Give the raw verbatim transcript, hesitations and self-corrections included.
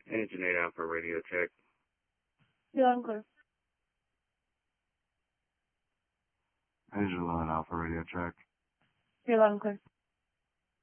Engine eight Alpha radio check. You're on clear. Engine eleven Alpha radio check. You're on clear.